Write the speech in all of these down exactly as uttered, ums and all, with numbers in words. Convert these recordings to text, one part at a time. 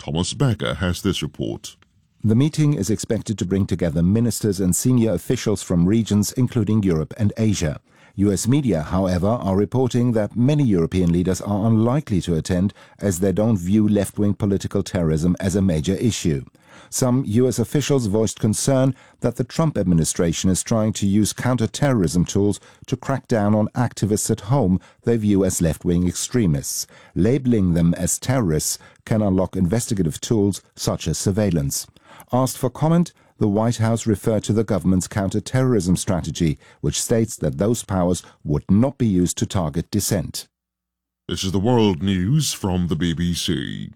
Thomas Becker has this report. The meeting is expected to bring together ministers and senior officials from regions including Europe and Asia. U S media, however, are reporting that many European leaders are unlikely to attend as they don't view left-wing political terrorism as a major issue. Some U S officials voiced concern that the Trump administration is trying to use counter-terrorism tools to crack down on activists at home they view as left-wing extremists. Labeling them as terrorists can unlock investigative tools such as surveillance. Asked for comment, the White House referred to the government's counter-terrorism strategy, which states that those powers would not be used to target dissent. This is the world news from the B B C.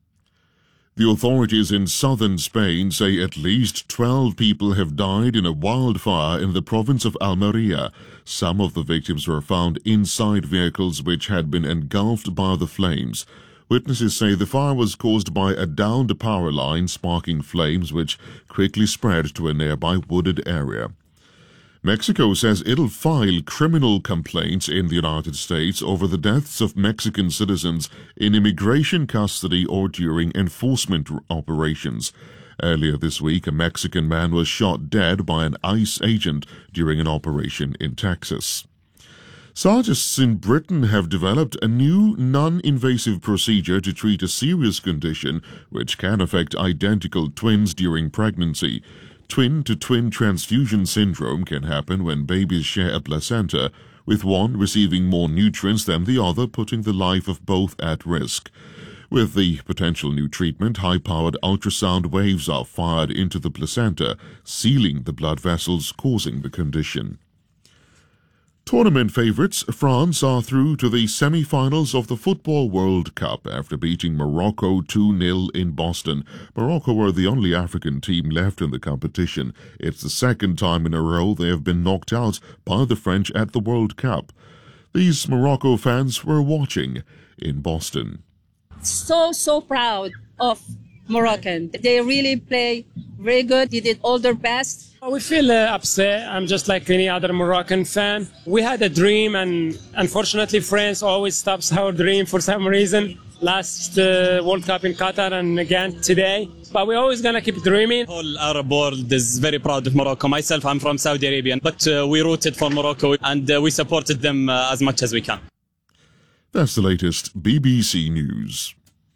The authorities in southern Spain say at least twelve people have died in a wildfire in the province of Almería. Some of the victims were found inside vehicles which had been engulfed by the flames. Witnesses say the fire was caused by a downed power line sparking flames which quickly spread to a nearby wooded area. Mexico says it'll file criminal complaints in the United States over the deaths of Mexican citizens in immigration custody or during enforcement operations. Earlier this week, a Mexican man was shot dead by an ICE agent during an operation in Texas. Scientists in Britain have developed a new non-invasive procedure to treat a serious condition which can affect identical twins during pregnancy. Twin-to-twin transfusion syndrome can happen when babies share a placenta, with one receiving more nutrients than the other, putting the life of both at risk. With the potential new treatment, high-powered ultrasound waves are fired into the placenta, sealing the blood vessels causing the condition. Tournament favourites France are through to the semi-finals of the Football World Cup after beating Morocco two nil in Boston. Morocco were the only African team left in the competition. It's the second time in a row they have been knocked out by the French at the World Cup. These Morocco fans were watching in Boston. So, so proud of Moroccan. They really play very good. They did all their best. We feel uh, upset. I'm just like any other Moroccan fan. We had a dream, and unfortunately France always stops our dream for some reason. Last uh, World Cup in Qatar and again today. But we're always going to keep dreaming. The whole Arab world is very proud of Morocco. Myself, I'm from Saudi Arabia. But uh, we rooted for Morocco and uh, we supported them uh, as much as we can. That's the latest B B C News.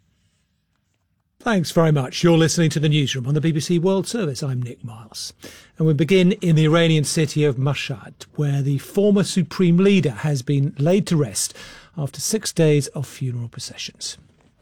Thanks very much. You're listening to the Newsroom on the B B C World Service. I'm Nick Miles. And we begin in the Iranian city of Mashhad, where the former supreme leader has been laid to rest after six days of funeral processions.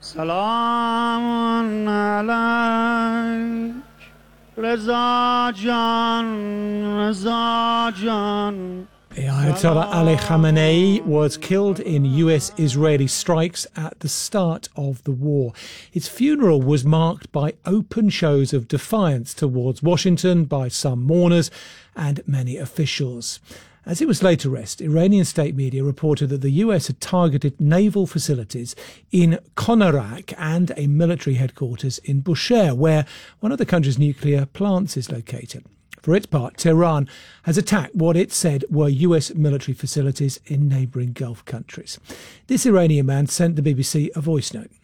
Salaam alayk, Reza Jan, Reza Jan. Ayatollah Ali Khamenei was killed in U S-Israeli strikes at the start of the war. His funeral was marked by open shows of defiance towards Washington by some mourners and many officials. As he was laid to rest, Iranian state media reported that the U S had targeted naval facilities in Konarak and a military headquarters in Bushehr, where one of the country's nuclear plants is located. For its part, Tehran has attacked what it said were U S military facilities in neighbouring Gulf countries. This Iranian man sent the B B C a voice note.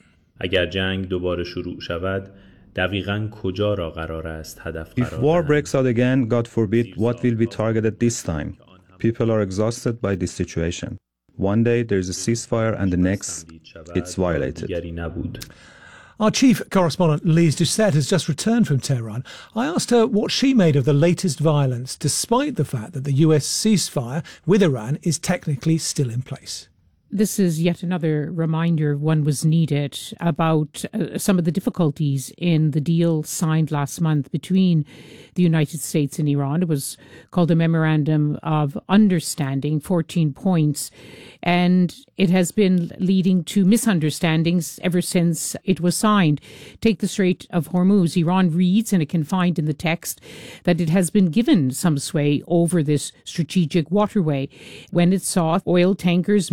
If war breaks out again, God forbid, what will be targeted this time? People are exhausted by this situation. One day there is a ceasefire and the next it's violated. Our chief correspondent, Lise Doucette, has just returned from Tehran. I asked her what she made of the latest violence, despite the fact that the U S ceasefire with Iran is technically still in place. This is yet another reminder, one was needed, about uh, some of the difficulties in the deal signed last month between the United States and Iran. It was called a Memorandum of Understanding, fourteen points, and it has been leading to misunderstandings ever since it was signed. Take the Strait of Hormuz. Iran reads, and it can find in the text, that it has been given some sway over this strategic waterway when it saw oil tankers moving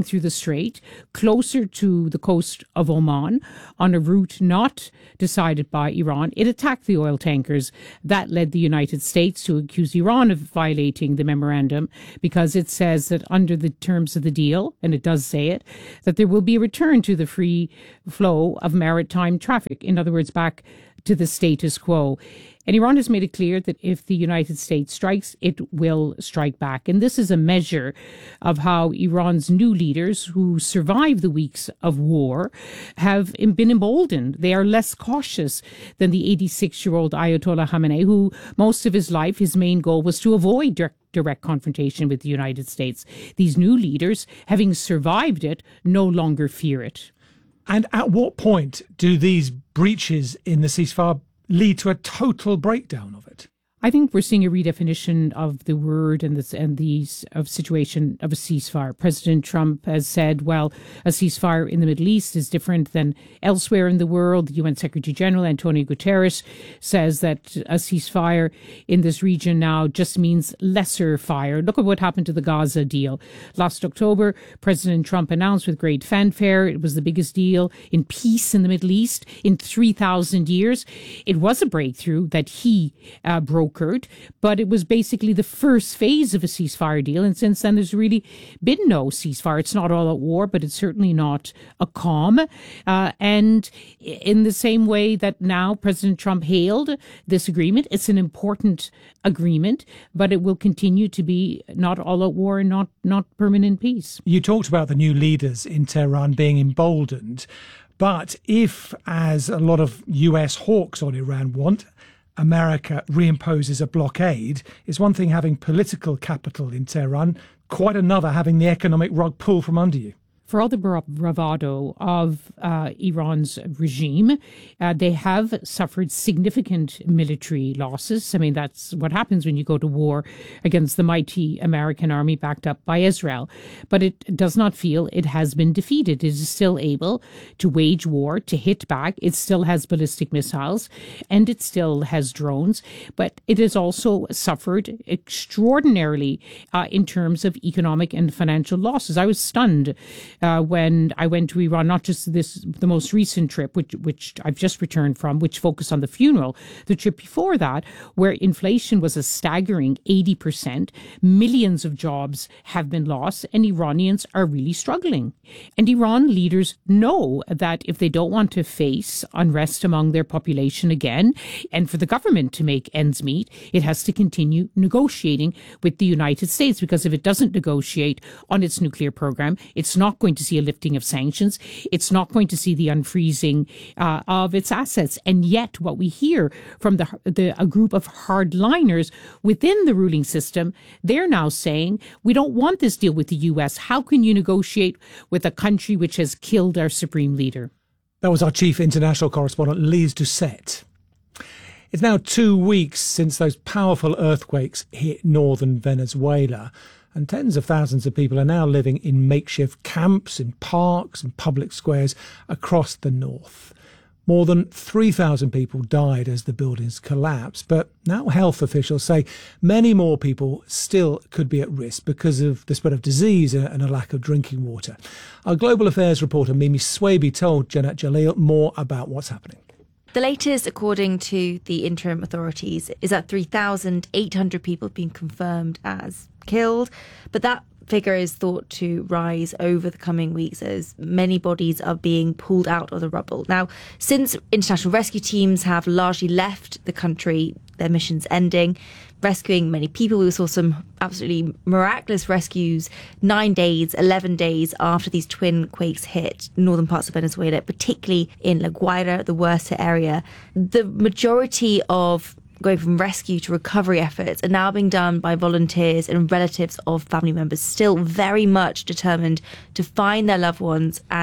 through the strait, closer to the coast of Oman, on a route not decided by Iran. It attacked the oil tankers. That led the United States to accuse Iran of violating the memorandum, because it says that under the terms of the deal, and it does say it, that there will be a return to the free flow of maritime traffic. In other words, back to the status quo. And Iran has made it clear that if the United States strikes, it will strike back. And this is a measure of how Iran's new leaders, who survived the weeks of war, have been emboldened. They are less cautious than the eighty-six-year-old Ayatollah Khamenei, who most of his life, his main goal was to avoid direct, direct confrontation with the United States. These new leaders, having survived it, no longer fear it. And at what point do these breaches in the ceasefire lead to a total breakdown of it? I think we're seeing a redefinition of the word and this and these of situation of a ceasefire. President Trump has said, well, a ceasefire in the Middle East is different than elsewhere in the world. The U N Secretary General Antonio Guterres says that a ceasefire in this region now just means lesser fire. Look at what happened to the Gaza deal. Last October, President Trump announced with great fanfare it was the biggest deal in peace in the Middle East in three thousand years. It was a breakthrough that he uh, broke. But it was basically the first phase of a ceasefire deal. And since then, there's really been no ceasefire. It's not all at war, but it's certainly not a calm. Uh, and in the same way that now President Trump hailed this agreement, it's an important agreement, but it will continue to be not all at war and not, not permanent peace. You talked about the new leaders in Tehran being emboldened. But if, as a lot of U S hawks on Iran want, America reimposes a blockade, it's one thing having political capital in Tehran, quite another having the economic rug pulled from under you. For all the bravado of uh, Iran's regime, uh, they have suffered significant military losses. I mean, that's what happens when you go to war against the mighty American army backed up by Israel. But it does not feel it has been defeated. It is still able to wage war, to hit back. It still has ballistic missiles, and it still has drones. But it has also suffered extraordinarily uh, in terms of economic and financial losses. I was stunned Uh, when I went to Iran, not just this, the most recent trip, which which I've just returned from, which focused on the funeral, the trip before that, where inflation was a staggering eighty percent, millions of jobs have been lost, and Iranians are really struggling. And Iran leaders know that if they don't want to face unrest among their population again, and for the government to make ends meet, it has to continue negotiating with the United States, because if it doesn't negotiate on its nuclear program, it's not going to see a lifting of sanctions. It's not going to see the unfreezing uh, of its assets. And yet what we hear from the, the a group of hardliners within the ruling system, they're now saying, we don't want this deal with the U S. How can you negotiate with a country which has killed our supreme leader? That was our chief international correspondent, Lise Doucette. It's now two weeks since those powerful earthquakes hit northern Venezuela, and tens of thousands of people are now living in makeshift camps, in parks and public squares across the north. More than three thousand people died as the buildings collapsed, but now health officials say many more people still could be at risk because of the spread of disease and a lack of drinking water. Our global affairs reporter Mimi Swaby told Janat Jalil more about what's happening. The latest, according to the interim authorities, is that three thousand eight hundred people have been confirmed as killed, but that figure is thought to rise over the coming weeks as many bodies are being pulled out of the rubble. Now, since international rescue teams have largely left the country, their missions ending, rescuing many people, we saw some absolutely miraculous rescues nine days, eleven days after these twin quakes hit northern parts of Venezuela, particularly in La Guaira, the worst hit area. The majority of going from rescue to recovery efforts are now being done by volunteers and relatives of family members, still very much determined to find their loved ones and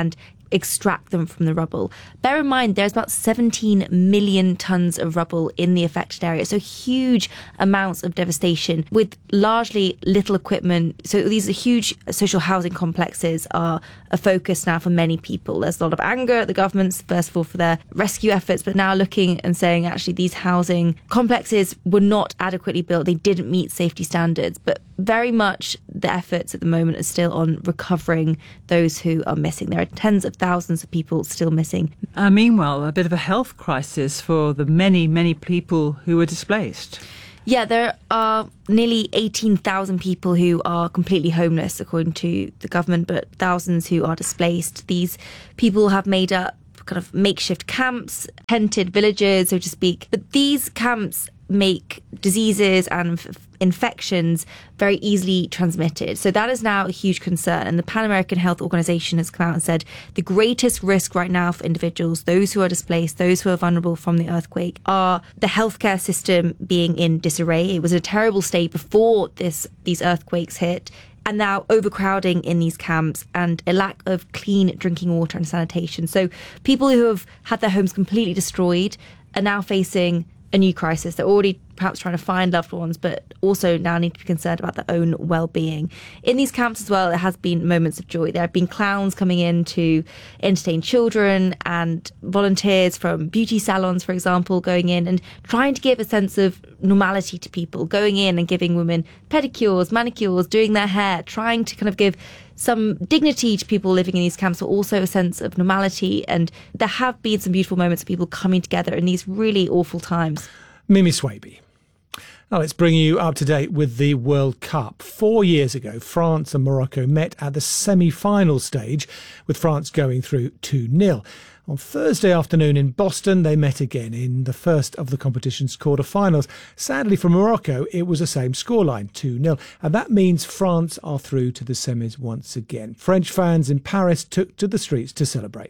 extract them from the rubble. Bear in mind, there's about seventeen million tons of rubble in the affected area, so huge amounts of devastation with largely little equipment. So these are huge social housing complexes are a focus now for many people. There's a lot of anger at the governments, first of all, for their rescue efforts, but now looking and saying actually these housing complexes were not adequately built. They didn't meet safety standards, but very much the efforts at the moment are still on recovering those who are missing. There are tens of thousands of people still missing. Uh, meanwhile, a bit of a health crisis for the many, many people who were displaced. Yeah, there are nearly eighteen thousand people who are completely homeless, according to the government, but thousands who are displaced. These people have made up kind of makeshift camps, tented villages, so to speak. But these camps make diseases and f- infections very easily transmitted. So that is now a huge concern. And the Pan American Health Organization has come out and said the greatest risk right now for individuals, those who are displaced, those who are vulnerable from the earthquake, are the healthcare system being in disarray. It was a terrible state before this these earthquakes hit. And now overcrowding in these camps and a lack of clean drinking water and sanitation. So people who have had their homes completely destroyed are now facing a new crisis. They're already perhaps trying to find loved ones, but also now need to be concerned about their own well-being. In these camps as well, there has been moments of joy. There have been clowns coming in to entertain children and volunteers from beauty salons, for example, going in and trying to give a sense of normality to people, going in and giving women pedicures, manicures, doing their hair, trying to kind of give some dignity to people living in these camps, but also a sense of normality. And there have been some beautiful moments of people coming together in these really awful times. Mimi Swaby. Now let's bring you up to date with the World Cup. Four years ago, France and Morocco met at the semi-final stage, with France going through two nil. On Thursday afternoon in Boston, they met again in the first of the competition's quarter-finals. Sadly for Morocco, it was the same scoreline, two nil, and that means France are through to the semis once again. French fans in Paris took to the streets to celebrate.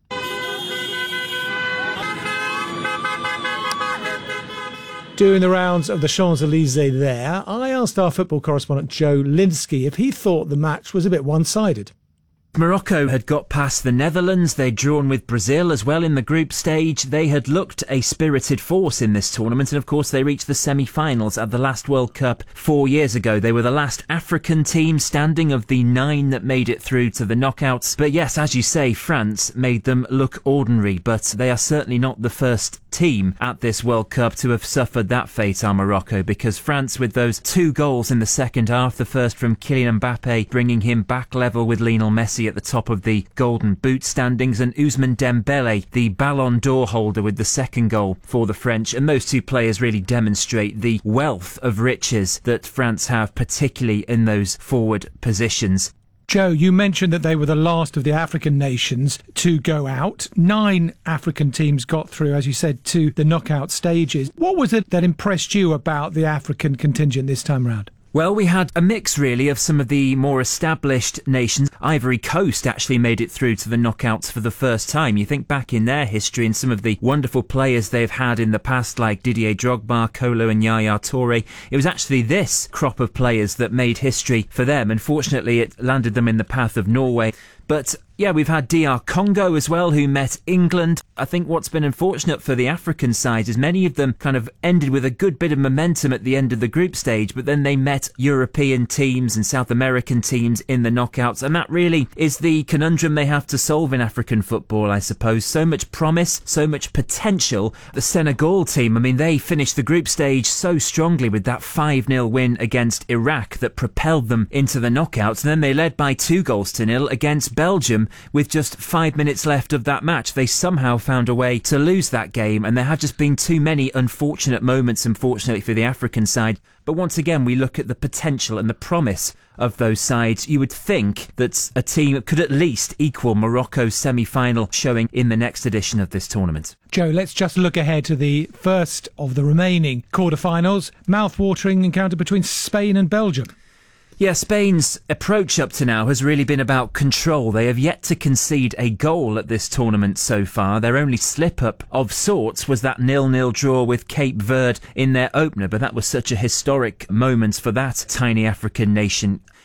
Doing the rounds of the Champs-Élysées there, I asked our football correspondent Joe Linsky if he thought the match was a bit one-sided. Morocco had got past the Netherlands. They'd drawn with Brazil as well in the group stage. They had looked a spirited force in this tournament, and of course they reached the semi-finals at the last World Cup four years ago. They were the last African team standing of the nine that made it through to the knockouts. But yes, as you say, France made them look ordinary, but they are certainly not the first team at this World Cup to have suffered that fate, are Morocco, because France, with those two goals in the second half, the first from Kylian Mbappe bringing him back level with Lionel Messi at the top of the Golden Boot standings, and Ousmane Dembele, the Ballon d'Or holder, with the second goal for the French. And those two players really demonstrate the wealth of riches that France have, particularly in those forward positions. Joe, you mentioned that they were the last of the African nations to go out. Nine African teams got through, as you said, to the knockout stages. What was it that impressed you about the African contingent this time round? Well, we had a mix, really, of some of the more established nations. Ivory Coast actually made it through to the knockouts for the first time. You think back in their history and some of the wonderful players they've had in the past, like Didier Drogba, Kolo and Yaya Toure. It was actually this crop of players that made history for them. Unfortunately, it landed them in the path of Norway. But yeah, we've had D R Congo as well, who met England. I think what's been unfortunate for the African side is many of them kind of ended with a good bit of momentum at the end of the group stage, but then they met European teams and South American teams in the knockouts, and that really is the conundrum they have to solve in African football, I suppose. So much promise, so much potential. The Senegal team, I mean, they finished the group stage so strongly with that five nil win against Iraq that propelled them into the knockouts, and then they led by two goals to nil against Belgium with just five minutes left of that match. They somehow found a way to lose that game, and there have just been too many unfortunate moments, unfortunately, for the African side. But once again, we look at the potential and the promise of those sides. You would think that a team could at least equal Morocco's semi-final showing in the next edition of this tournament. Joe, let's just look ahead to the first of the remaining quarter-finals. Mouth-watering encounter between Spain and Belgium. Yeah, Spain's approach up to now has really been about control. They have yet to concede a goal at this tournament so far. Their only slip-up of sorts was that nil nil draw with Cape Verde in their opener, but that was such a historic moment for that tiny African nation.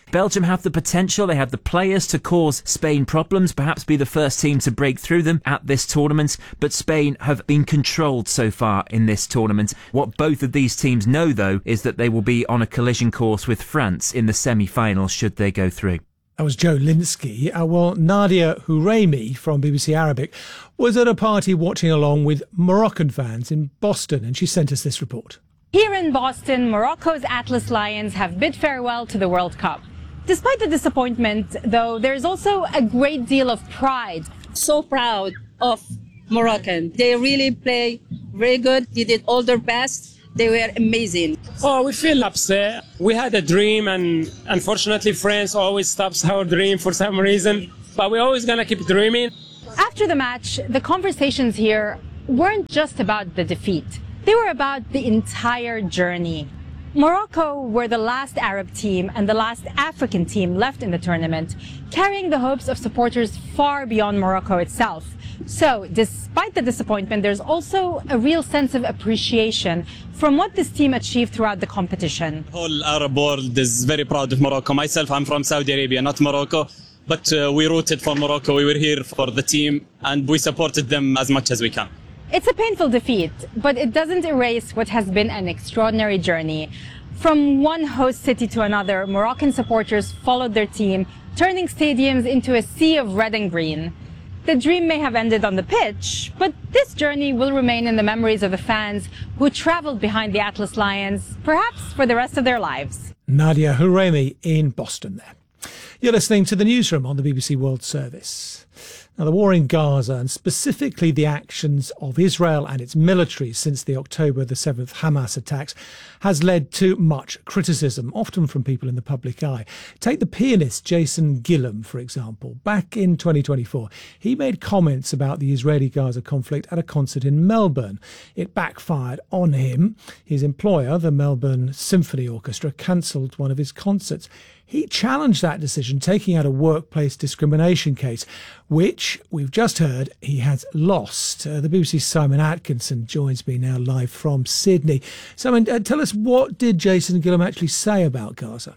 Belgium have the potential, they have the players to cause Spain problems, perhaps be the first team to break through them at this tournament, but Spain have been controlled so far in this tournament. What both of these teams know, though, is that they will be on a collision course with France in the semi-finals should they go through. That was Joe Linsky. Uh, well, Nadia Houreimi from B B C Arabic was at a party watching along with Moroccan fans in Boston, and she sent us this report. Here in Boston, Morocco's Atlas Lions have bid farewell to the World Cup. Despite the disappointment, though, there's also a great deal of pride. So proud of Moroccan. They really play very good. They did all their best. They were amazing. Oh, we feel upset. We had a dream, and unfortunately, France always stops our dream for some reason. But we're always going to keep dreaming. After the match, the conversations here weren't just about the defeat. They were about the entire journey. Morocco were the last Arab team and the last African team left in the tournament, carrying the hopes of supporters far beyond Morocco itself. So, despite the disappointment, there's also a real sense of appreciation from what this team achieved throughout the competition. The whole Arab world is very proud of Morocco. Myself, I'm from Saudi Arabia, not Morocco, but uh, we rooted for Morocco. We were here for the team, and we supported them as much as we can. It's a painful defeat, but it doesn't erase what has been an extraordinary journey. From one host city to another, Moroccan supporters followed their team, turning stadiums into a sea of red and green. The dream may have ended on the pitch, but this journey will remain in the memories of the fans who traveled behind the Atlas Lions, perhaps for the rest of their lives. Nadia Houreimi in Boston there. You're listening to the Newsroom on the B B C World Service. Now, the war in Gaza, and specifically the actions of Israel and its military since the October the seventh Hamas attacks, has led to much criticism, often from people in the public eye. Take the pianist Jason Gillum, for example. Back in twenty twenty-four, he made comments about the Israeli-Gaza conflict at a concert in Melbourne. It backfired on him. His employer, the Melbourne Symphony Orchestra, cancelled one of his concerts. He challenged that decision, taking out a workplace discrimination case, which we've just heard he has lost. Uh, the B B C's Simon Atkinson joins me now live from Sydney. Simon, uh, tell us, what did Jason Gillum actually say about Gaza?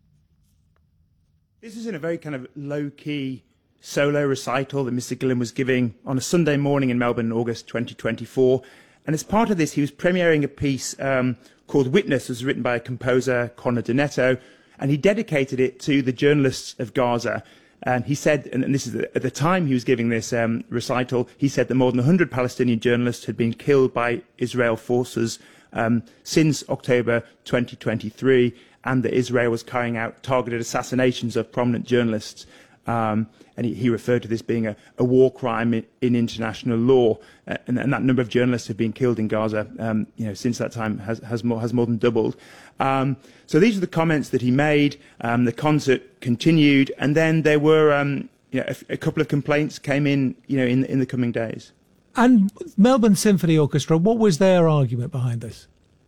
This was in a very kind of low-key solo recital that Mister Gillum was giving on a Sunday morning in Melbourne in August twenty twenty-four. And as part of this, he was premiering a piece um, called Witness, was written by a composer, Conor Donetto, and he dedicated it to the journalists of Gaza. And he said, and this is at the time he was giving this um, recital, he said that more than one hundred Palestinian journalists had been killed by Israel forces um, since October twenty twenty-three, and that Israel was carrying out targeted assassinations of prominent journalists. Um, and he, he referred to this being a, a war crime in, in international law, uh, and, and that number of journalists who have been killed in Gaza, um, you know, since that time has has more, has more than doubled. Um, so these are the comments that he made. Um, the concert continued, and then there were um, you know, a, a couple of complaints came in, you know, in in the coming days. And Melbourne Symphony Orchestra, what was their argument behind this?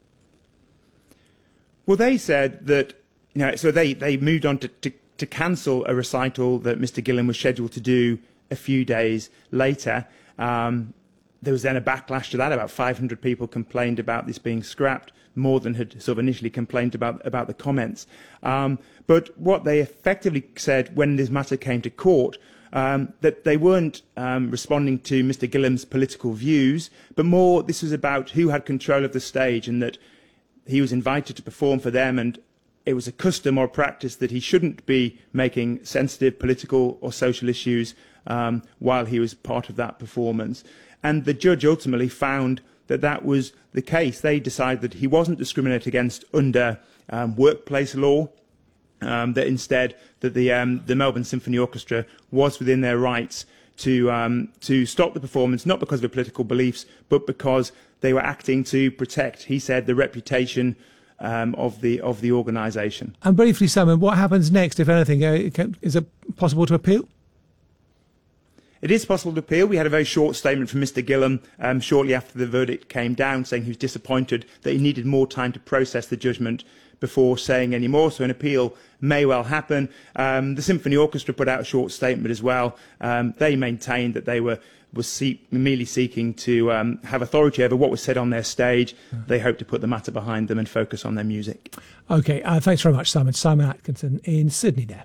Well, they said that, you know, so they they moved on to. to to cancel a recital that Mister Gillum was scheduled to do a few days later. Um, there was then a backlash to that. About five hundred people complained about this being scrapped, more than had sort of initially complained about, about the comments. Um, but what they effectively said when this matter came to court, um, that they weren't um, responding to Mister Gillum's political views, but more this was about who had control of the stage, and that he was invited to perform for them, and it was a custom or practice that he shouldn't be making sensitive political or social issues um, while he was part of that performance. And the judge ultimately found that that was the case. They decided that he wasn't discriminated against under um, workplace law, um, that instead that the, um, the Melbourne Symphony Orchestra was within their rights to, um, to stop the performance, not because of their political beliefs, but because they were acting to protect, he said, the reputation Um, of the of the organisation. And briefly, Simon, what happens next, if anything? Uh, can, is it possible to appeal? It is possible to appeal. We had a very short statement from Mister Gillum um, shortly after the verdict came down, saying he was disappointed that he needed more time to process the judgment before saying any more, so an appeal may well happen. Um, the Symphony Orchestra put out a short statement as well. Um, they maintained that they were was seek, merely seeking to um, have authority over what was said on their stage. Mm. They hope to put the matter behind them and focus on their music. OK, uh, thanks very much, Simon. Simon Atkinson in Sydney there.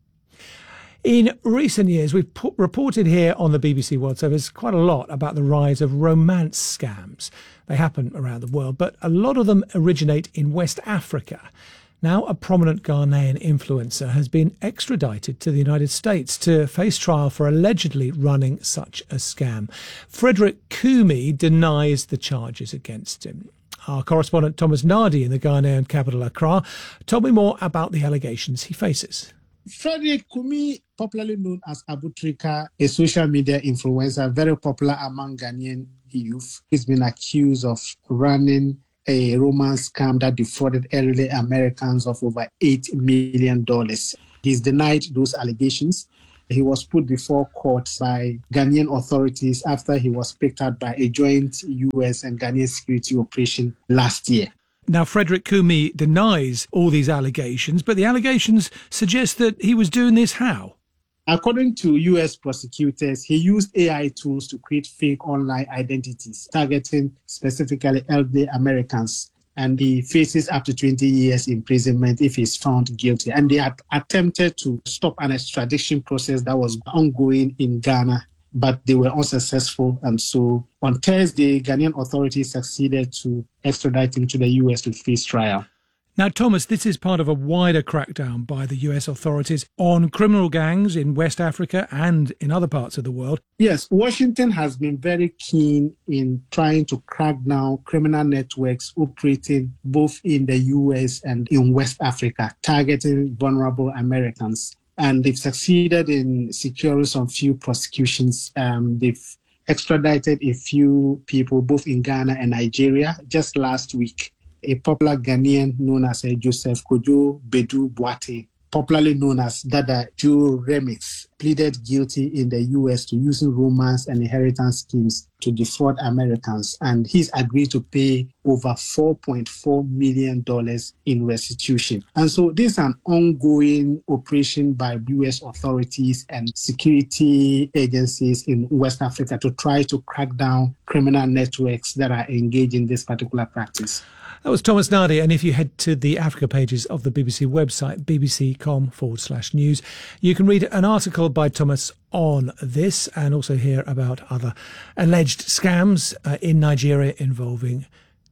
In recent years, we've put, reported here on the B B C World Service quite a lot about the rise of romance scams. They happen around the world, but a lot of them originate in West Africa. Now, a prominent Ghanaian influencer has been extradited to the United States to face trial for allegedly running such a scam. Frederick Kumi denies the charges against him. Our correspondent Thomas Nardi in the Ghanaian capital Accra told me more about the allegations he faces. Frederick Kumi, popularly known as Abu Trika, a social media influencer very popular among Ghanaian youth, he's been accused of running a romance scam that defrauded elderly Americans of over eight million dollars. He's denied those allegations. He was put before court by Ghanaian authorities after he was picked up by a joint U S and Ghanaian security operation last year. Now, Frederick Kumi denies all these allegations, but the allegations suggest that he was doing this how? According to U S prosecutors, he used A I tools to create fake online identities, targeting specifically elderly Americans. And he faces up to twenty years imprisonment if he's found guilty. And they had attempted to stop an extradition process that was ongoing in Ghana, but they were unsuccessful. And so on Thursday, Ghanaian authorities succeeded to extradite him to the U S to face trial. Now, Thomas, this is part of a wider crackdown by the U S authorities on criminal gangs in West Africa and in other parts of the world. Yes, Washington has been very keen in trying to crack down criminal networks operating both in the U S and in West Africa, targeting vulnerable Americans. And they've succeeded in securing some few prosecutions. Um, they've extradited a few people both in Ghana and Nigeria just last week. A popular Ghanaian known as uh, Joseph Kojo Bedu Boate, popularly known as Dada Joe Remix, pleaded guilty in the U S to using romance and inheritance schemes to defraud Americans, and he's agreed to pay over four point four million dollars in restitution. And so this is an ongoing operation by U S authorities and security agencies in West Africa to try to crack down criminal networks that are engaged in this particular practice. That was Thomas Nardi, and if you head to the Africa pages of the B B C website, bbc.com forward slash news, you can read an article by Thomas on this and also hear about other alleged scams uh, in Nigeria involving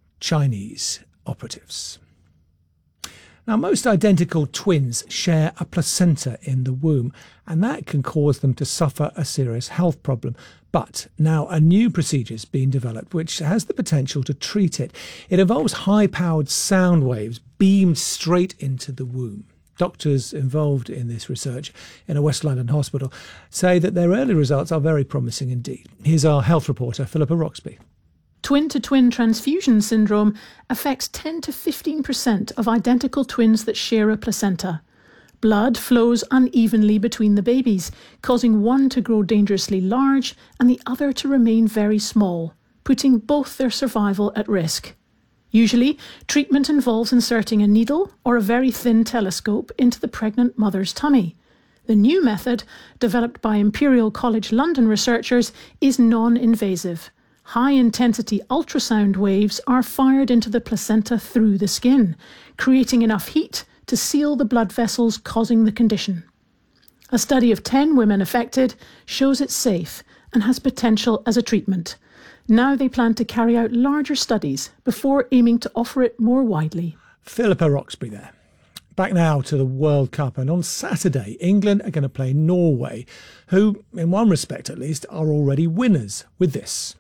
Chinese operatives. Now, most identical twins share a placenta in the womb, and that can cause them to suffer a serious health problem. But now a new procedure is being developed which has the potential to treat it. It involves high-powered sound waves beamed straight into the womb. Doctors involved in this research in a West London hospital say that their early results are very promising indeed. Here's our health reporter, Philippa Roxby. Twin-to-twin transfusion syndrome affects ten to fifteen percent of identical twins that share a placenta. Blood flows unevenly between the babies, causing one to grow dangerously large and the other to remain very small, putting both their survival at risk. Usually, treatment involves inserting a needle or a very thin telescope into the pregnant mother's tummy. The new method, developed by Imperial College London researchers, is non-invasive. High-intensity ultrasound waves are fired into the placenta through the skin, creating enough heat to seal the blood vessels causing the condition. A study of ten women affected shows it's safe and has potential as a treatment. Now they plan to carry out larger studies before aiming to offer it more widely. Philippa Roxby there. Back now to the World Cup, and on Saturday, England are going to play Norway, who, in one respect at least, are already winners with this.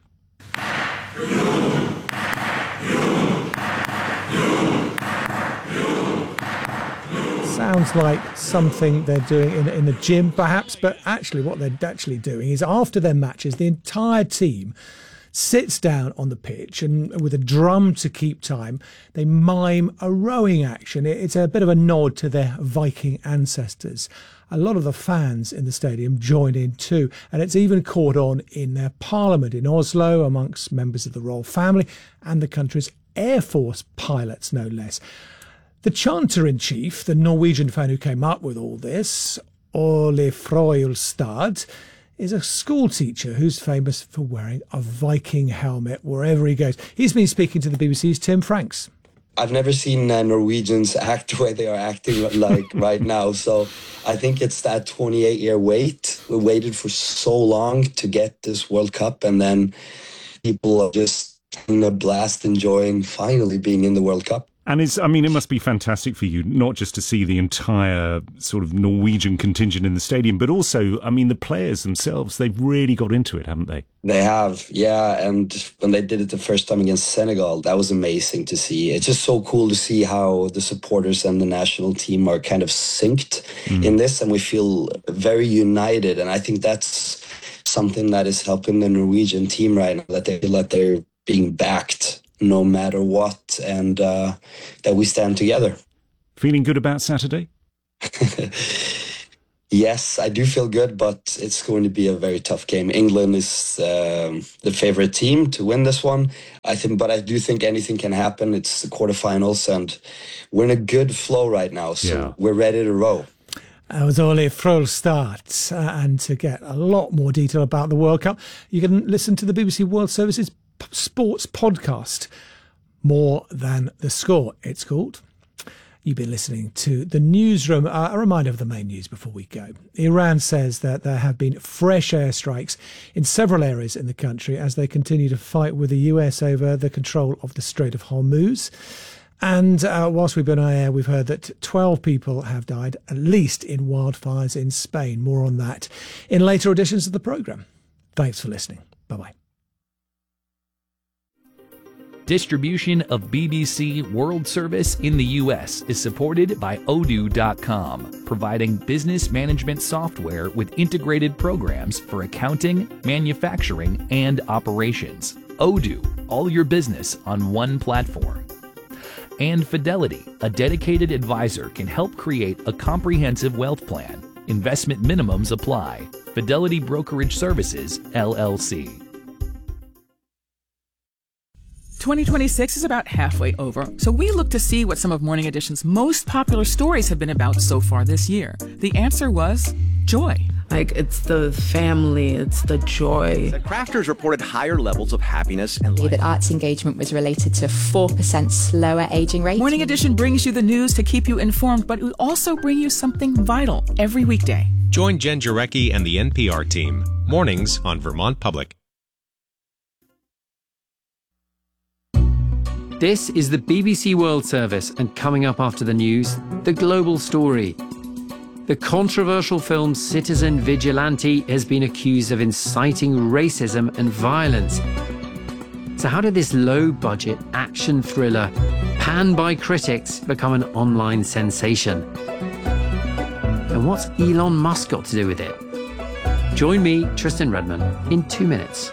Sounds like something they're doing in, in the gym, perhaps, but actually what they're actually doing is after their matches, the entire team sits down on the pitch and with a drum to keep time, they mime a rowing action. It's a bit of a nod to their Viking ancestors. A lot of the fans in the stadium join in too, and it's even caught on in their parliament in Oslo amongst members of the royal family and the country's Air Force pilots, no less. The chanter-in-chief, the Norwegian fan who came up with all this, Ole Froilstad, is a school teacher who's famous for wearing a Viking helmet wherever he goes. He's been speaking to the B B C's Tim Franks. I've never seen uh, Norwegians act the way they are acting like right now. So I think it's that twenty-eight year wait. We waited for so long to get this World Cup, and then people are just having a blast enjoying finally being in the World Cup. And it's, I mean, it must be fantastic for you, not just to see the entire sort of Norwegian contingent in the stadium, but also, I mean, the players themselves, they've really got into it, haven't they? They have, yeah. And when they did it the first time against Senegal, that was amazing to see. It's just so cool to see how the supporters and the national team are kind of synced mm. in this, and we feel very united. And I think that's something that is helping the Norwegian team right now, that they feel that they're being backed no matter what, and uh, that we stand together. Feeling good about Saturday? Yes, I do feel good, but it's going to be a very tough game. England is um, the favorite team to win this one, I think, but I do think anything can happen. It's the quarterfinals, and we're in a good flow right now, so yeah. we're ready to roll. That was Ole Froilstad, uh, and to get a lot more detail about the World Cup, you can listen to the B B C World Service's sports podcast, More Than the Score, it's called. You've been listening to The Newsroom. Uh, a reminder of the main news before we go. Iran says that there have been fresh airstrikes in several areas in the country as they continue to fight with the U S over the control of the Strait of Hormuz. And uh, whilst we've been on air, we've heard that twelve people have died, at least in wildfires in Spain. More on that in later editions of the programme. Thanks for listening. Bye-bye. Distribution of B B C World Service in the U S is supported by Odoo dot com, providing business management software with integrated programs for accounting, manufacturing, and operations. Odoo, all your business on one platform. And Fidelity, a dedicated advisor, can help create a comprehensive wealth plan. Investment minimums apply. Fidelity Brokerage Services, L L C. twenty twenty-six is about halfway over, so we look to see what some of Morning Edition's most popular stories have been about so far this year. The answer was joy. Like, it's the family, it's the joy. The crafters reported higher levels of happiness and life. That arts engagement was related to four percent slower aging rate. Morning Edition brings you the news to keep you informed, but we also bring you something vital every weekday. Join Jen Jarecki and the N P R team. Mornings on Vermont Public. This is the B B C World Service, and coming up after the news, the global story. The controversial film Citizen Vigilante has been accused of inciting racism and violence. So how did this low-budget action thriller, panned by critics, become an online sensation? And what's Elon Musk got to do with it? Join me, Tristan Redman, in two minutes.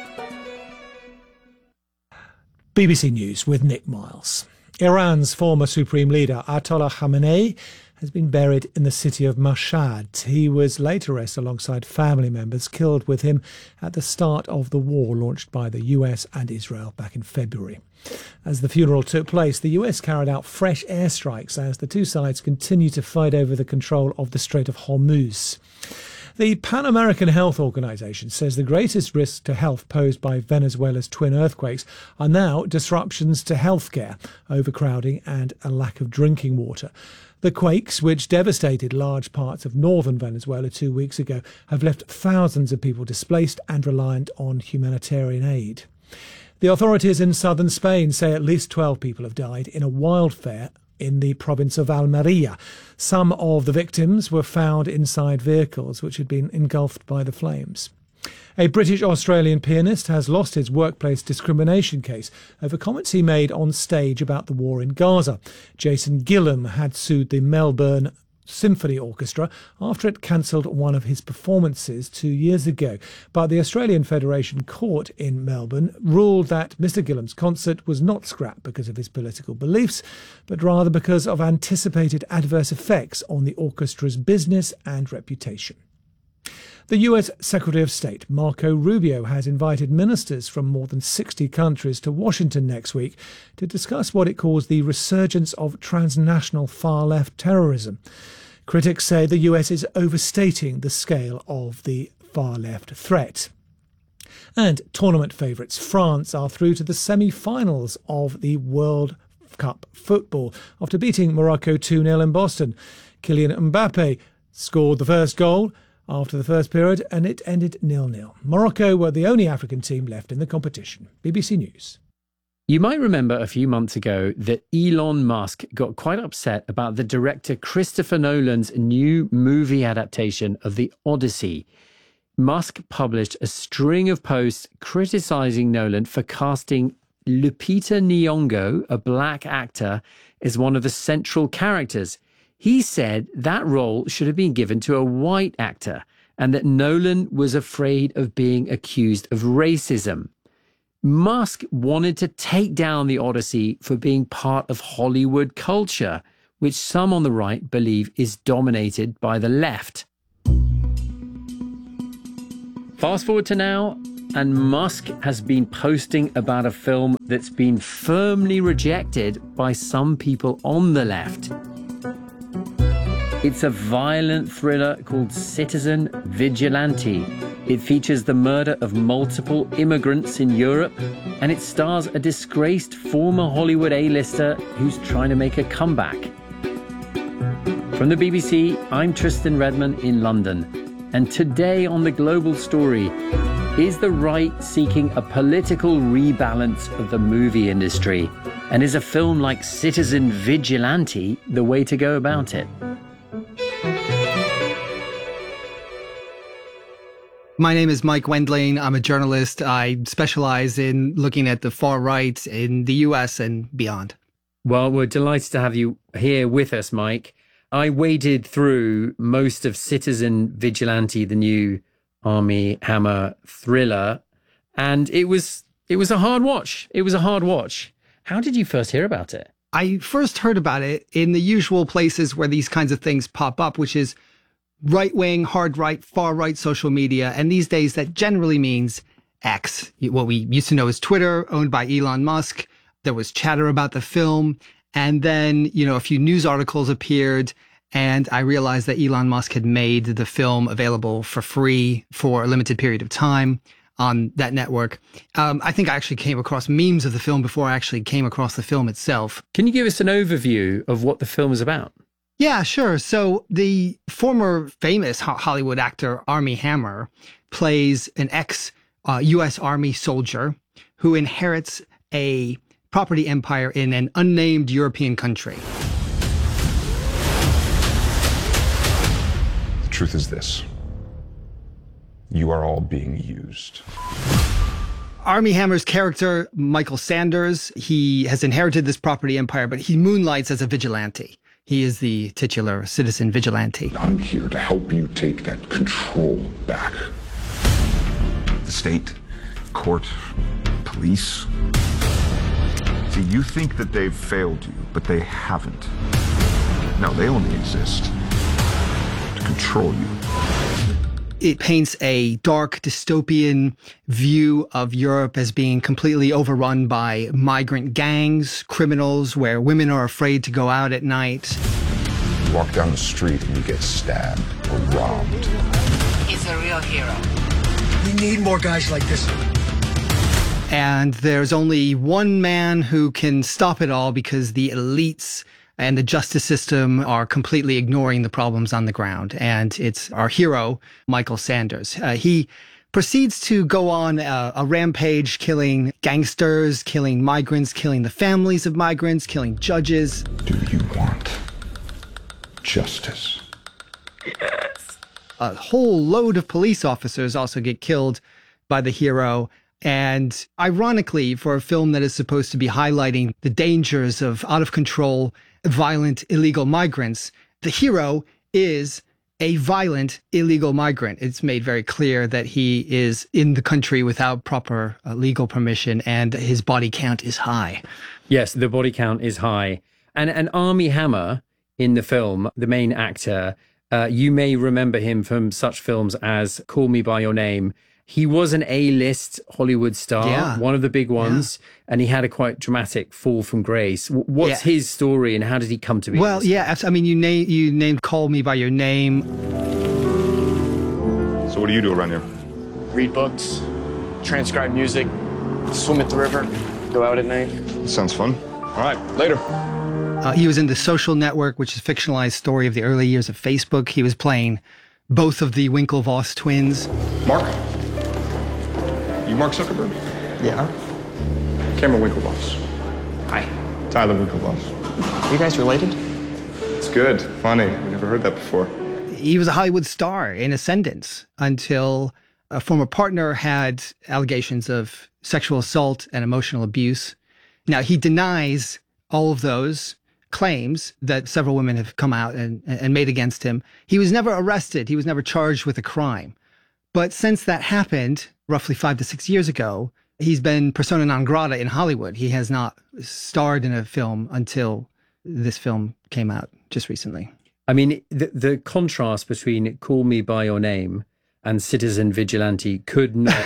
B B C News with Nick Miles. Iran's former supreme leader, Ayatollah Khamenei, has been buried in the city of Mashhad. He was later arrested alongside family members killed with him at the start of the war launched by the U S and Israel back in February. As the funeral took place, the U S carried out fresh airstrikes as the two sides continue to fight over the control of the Strait of Hormuz. The Pan American Health Organization says the greatest risks to health posed by Venezuela's twin earthquakes are now disruptions to healthcare, overcrowding and a lack of drinking water. The quakes, which devastated large parts of northern Venezuela two weeks ago, have left thousands of people displaced and reliant on humanitarian aid. The authorities in southern Spain say at least twelve people have died in a wildfire in the province of Almeria. Some of the victims were found inside vehicles which had been engulfed by the flames. A British-Australian pianist has lost his workplace discrimination case over comments he made on stage about the war in Gaza. Jason Gillam had sued the Melbourne Symphony Orchestra after it cancelled one of his performances two years ago. But the Australian Federation Court in Melbourne ruled that Mister Gillam's concert was not scrapped because of his political beliefs, but rather because of anticipated adverse effects on the orchestra's business and reputation. The U S Secretary of State, Marco Rubio, has invited ministers from more than sixty countries to Washington next week to discuss what it calls the resurgence of transnational far-left terrorism. Critics say the U S is overstating the scale of the far-left threat. And tournament favourites France are through to the semi-finals of the World Cup football after beating Morocco two nil in Boston. Kylian Mbappe scored the first goal after the first period and it ended nil nil. Morocco were the only African team left in the competition. B B C News. You might remember a few months ago that Elon Musk got quite upset about the director Christopher Nolan's new movie adaptation of The Odyssey. Musk published a string of posts criticising Nolan for casting Lupita Nyong'o, a black actor, as one of the central characters. He said that role should have been given to a white actor and that Nolan was afraid of being accused of racism. Musk wanted to take down The Odyssey for being part of Hollywood culture, which some on the right believe is dominated by the left. Fast forward to now, and Musk has been posting about a film that's been firmly rejected by some people on the left. It's a violent thriller called Citizen Vigilante. It features the murder of multiple immigrants in Europe, and it stars a disgraced former Hollywood A-lister who's trying to make a comeback. From the B B C, I'm Tristan Redman in London. And today on The Global Story, is the right seeking a political rebalance of the movie industry? And is a film like Citizen Vigilante the way to go about it? My name is Mike Wendling. I'm a journalist. I specialize in looking at the far right in the U S and beyond. Well, we're delighted to have you here with us, Mike. I waded through most of Citizen Vigilante, the new Armie Hammer thriller, and it was it was a hard watch. It was a hard watch. How did you first hear about it? I first heard about it in the usual places where these kinds of things pop up, which is right-wing, hard-right, far-right social media. And these days, that generally means X, what we used to know as Twitter, owned by Elon Musk. There was chatter about the film. And then, you know, a few news articles appeared, and I realized that Elon Musk had made the film available for free for a limited period of time on that network. Um, I think I actually came across memes of the film before I actually came across the film itself. Can you give us an overview of what the film is about? Yeah, sure. So the former famous Hollywood actor Armie Hammer plays an ex-U S uh, Army soldier who inherits a property empire in an unnamed European country. The truth is this: you are all being used. Armie Hammer's character, Michael Sanders, he has inherited this property empire, but he moonlights as a vigilante. He is the titular citizen vigilante. I'm here to help you take that control back. The state, court, police. See, you think that they've failed you, but they haven't. No, they only exist to control you. It paints a dark, dystopian view of Europe as being completely overrun by migrant gangs, criminals, where women are afraid to go out at night. You walk down the street and you get stabbed or robbed. He's a real hero. We need more guys like this. And there's only one man who can stop it all because the elites and the justice system are completely ignoring the problems on the ground. And it's our hero, Michael Sanders. Uh, he proceeds to go on a, a rampage, killing gangsters, killing migrants, killing the families of migrants, killing judges. Do you want justice? Yes. A whole load of police officers also get killed by the hero. And ironically, for a film that is supposed to be highlighting the dangers of out-of-control, violent, illegal migrants, the hero is a violent, illegal migrant. It's made very clear that he is in the country without proper uh, legal permission, and his body count is high. Yes, the body count is high. And, and Armie Hammer in the film, the main actor, Uh, you may remember him from such films as Call Me By Your Name. He was an A-list Hollywood star, yeah. one of the big ones, yeah. and he had a quite dramatic fall from grace. What's yeah. his story, and how did he come to be? Well, yeah, I mean, you name you named Call Me By Your Name. So what do you do around here? Read books, transcribe music, swim at the river, go out at night. Sounds fun. All right, later. Uh, he was in The Social Network, which is a fictionalized story of the early years of Facebook. He was playing both of the Winklevoss twins. Mark? You Mark Zuckerberg? Yeah. Cameron Winklevoss. Hi. Tyler Winklevoss. Are you guys related? It's good. Funny. We never heard that before. He was a Hollywood star in ascendance until a former partner had allegations of sexual assault and emotional abuse. Now, he denies all of those claims that several women have come out and, and made against him. He was never arrested. He was never charged with a crime. But since that happened, roughly five to six years ago, he's been persona non grata in Hollywood. He has not starred in a film until this film came out just recently. I mean, the, the contrast between Call Me By Your Name and Citizen Vigilante could not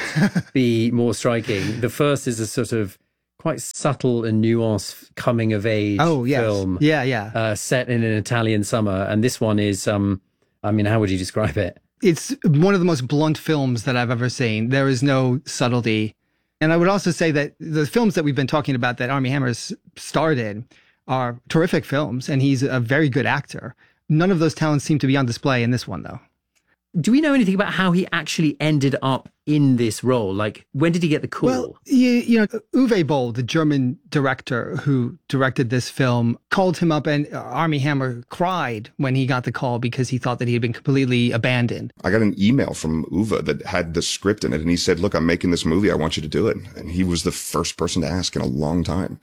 be more striking. The first is a sort of quite subtle and nuanced coming of age oh, yes. film. Yeah, yeah. Uh, set in an Italian summer. And this one is, um, I mean, how would you describe it? It's one of the most blunt films that I've ever seen. There is no subtlety. And I would also say that the films that we've been talking about that Armie Hammer's starred in are terrific films, and he's a very good actor. None of those talents seem to be on display in this one, though. Do we know anything about how he actually ended up in this role? Like, when did he get the call? Well, you, you know, Uwe Boll, the German director who directed this film, called him up, and Armie Hammer cried when he got the call because he thought that he had been completely abandoned. I got an email from Uwe that had the script in it, and he said, look, I'm making this movie. I want you to do it. And he was the first person to ask in a long time.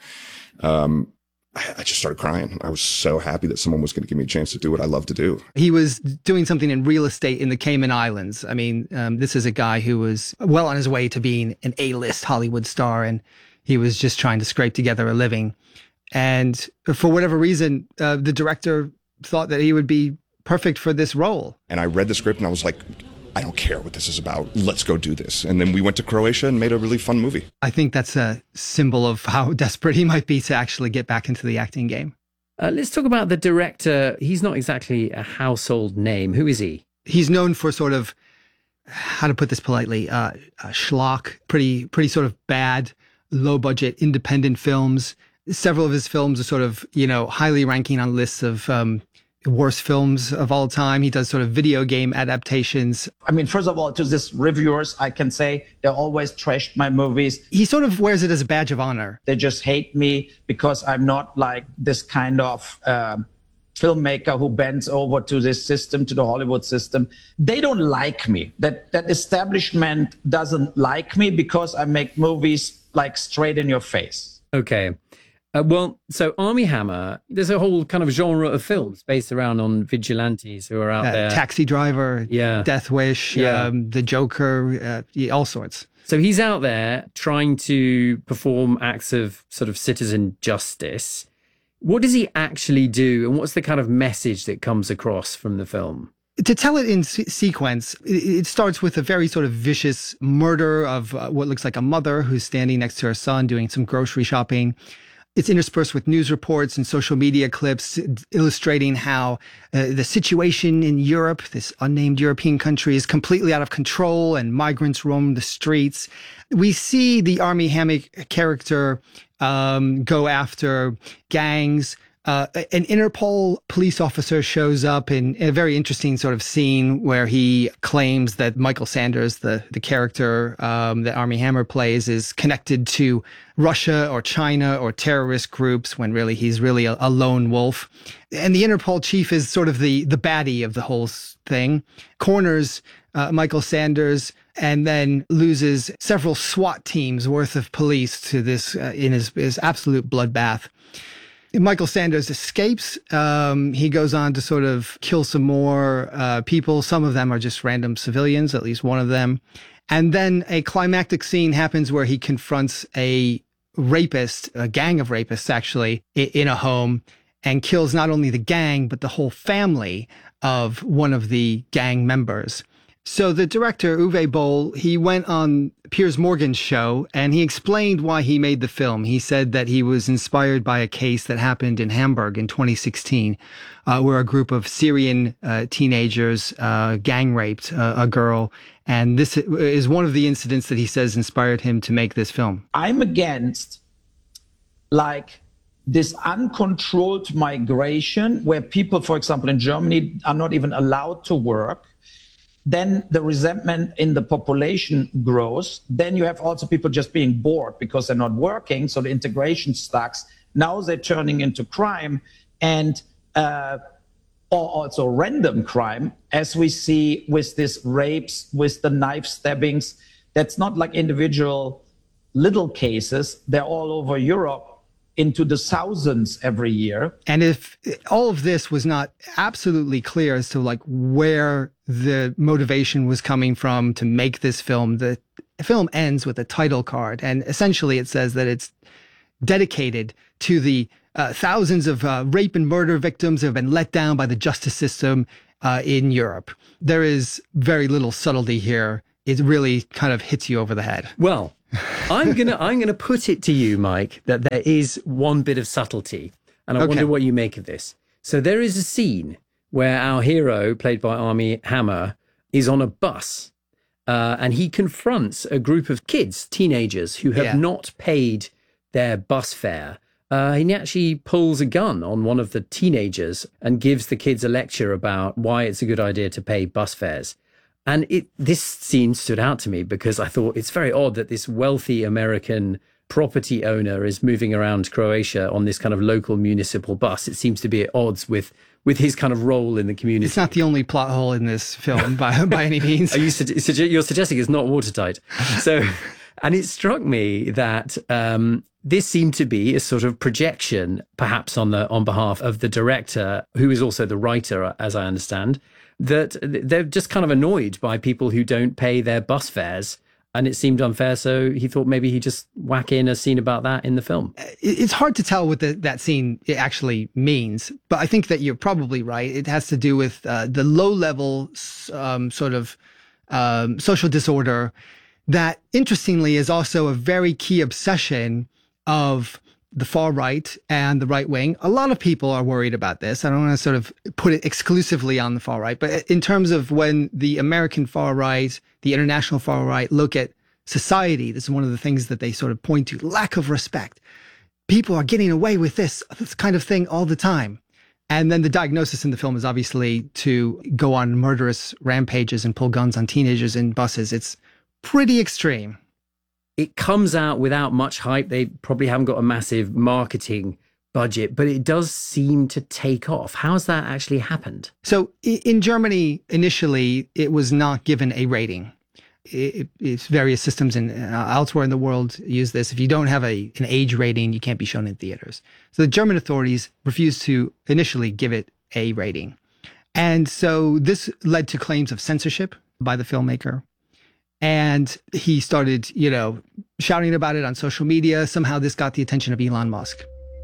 Um, I just started crying. I was so happy that someone was going to give me a chance to do what I love to do. He was doing something in real estate in the Cayman Islands. I mean, um, this is a guy who was well on his way to being an A-list Hollywood star, and he was just trying to scrape together a living. And for whatever reason, uh, the director thought that he would be perfect for this role. And I read the script and I was like, I don't care what this is about. Let's go do this. And then we went to Croatia and made a really fun movie. I think that's a symbol of how desperate he might be to actually get back into the acting game. Uh, let's talk about the director. He's not exactly a household name. Who is he? He's known for sort of, how to put this politely, uh, uh, schlock, pretty, pretty sort of bad, low-budget, independent films. Several of his films are sort of, you know, highly ranking on lists of um, worst films of all time. He does sort of video game adaptations. I mean, first of all, to these reviewers, I can say they always trashed my movies. He sort of wears it as a badge of honor. They just hate me because I'm not like this kind of uh, filmmaker who bends over to this system, to the Hollywood system. They don't like me. That that establishment doesn't like me because I make movies like straight in your face. Okay. Uh, well, so Armie Hammer, there's a whole kind of genre of films based around on vigilantes who are out uh, there. Taxi Driver, yeah. Death Wish, yeah. um, The Joker, uh, yeah, all sorts. So he's out there trying to perform acts of sort of citizen justice. What does he actually do, and what's the kind of message that comes across from the film? To tell it in se- sequence, it, it starts with a very sort of vicious murder of uh, what looks like a mother who's standing next to her son doing some grocery shopping. It's interspersed with news reports and social media clips illustrating how uh, the situation in Europe, this unnamed European country, is completely out of control and migrants roam the streets. We see the Armie Hammer character um, go after gangs. Uh, an Interpol police officer shows up in a very interesting sort of scene where he claims that Michael Sanders, the, the character um, that Armie Hammer plays, is connected to Russia or China or terrorist groups, when really he's really a, a lone wolf. And the Interpol chief is sort of the, the baddie of the whole thing, corners uh, Michael Sanders, and then loses several SWAT teams worth of police to this uh, in his, his absolute bloodbath. Michael Sanders escapes. Um, he goes on to sort of kill some more uh, people. Some of them are just random civilians, at least one of them. And then a climactic scene happens where he confronts a rapist, a gang of rapists, actually, in a home. and kills not only the gang, but the whole family of one of the gang members. So the director, Uwe Boll, he went on Piers Morgan's show and he explained why he made the film. He said that he was inspired by a case that happened in Hamburg in twenty sixteen, uh, where a group of Syrian uh, teenagers uh, gang raped uh, a girl. And this is one of the incidents that he says inspired him to make this film. I'm against, like, this uncontrolled migration where people, for example, in Germany are not even allowed to work. Then the resentment in the population grows. Then you have also people just being bored because they're not working. So the integration sucks. Now they're turning into crime and uh, or also random crime, as we see with these rapes, with the knife stabbings. That's not like individual little cases. They're all over Europe, into the thousands every year. And if all of this was not absolutely clear as to like where the motivation was coming from to make this film, the film ends with a title card. And essentially it says that it's dedicated to the uh, thousands of uh, rape and murder victims who have been let down by the justice system uh, in Europe. There is very little subtlety here. It really kind of hits you over the head. Well, I'm gonna I'm gonna put it to you, Mike, that there is one bit of subtlety, and I Okay. wonder what you make of this. So there is a scene where our hero, played by Armie Hammer, is on a bus, uh, and he confronts a group of kids, teenagers, who have Yeah. not paid their bus fare. Uh, he actually pulls a gun on one of the teenagers and gives the kids a lecture about why it's a good idea to pay bus fares. And it, this scene stood out to me because I thought it's very odd that this wealthy American property owner is moving around Croatia on this kind of local municipal bus. It seems to be at odds with, with his kind of role in the community. It's not the only plot hole in this film by, by any means. Are you, sugge- you're suggesting it's not watertight. So, and it struck me that um, this seemed to be a sort of projection, perhaps on the on behalf of the director, who is also the writer, as I understand, that they're just kind of annoyed by people who don't pay their bus fares. And it seemed unfair, so he thought maybe he'd just whack in a scene about that in the film. It's hard to tell what the, that scene actually means, but I think that you're probably right. It has to do with uh, the low-level um, sort of um, social disorder that, interestingly, is also a very key obsession of the far right and the right wing. A lot of people are worried about this. I don't want to sort of put it exclusively on the far right, but in terms of when the American far right, the international far right look at society, this is one of the things that they sort of point to, lack of respect. People are getting away with this, this kind of thing all the time. And then the diagnosis in the film is obviously to go on murderous rampages and pull guns on teenagers in buses. It's pretty extreme. It comes out without much hype. They probably haven't got a massive marketing budget, but it does seem to take off. How's that actually happened? So in Germany, initially, it was not given a rating. It, it's various systems in, uh, elsewhere in the world use this. If you don't have a an age rating, you can't be shown in theaters. So the German authorities refused to initially give it a rating. And so this led to claims of censorship by the filmmaker. And he started, you know, shouting about it on social media. Somehow this got the attention of Elon Musk.